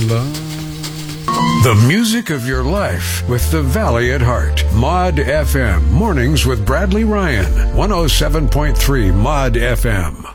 The music of your life with the Valley at Heart. Mod FM. Mornings with Bradley Ryan. 107.3 Mod FM.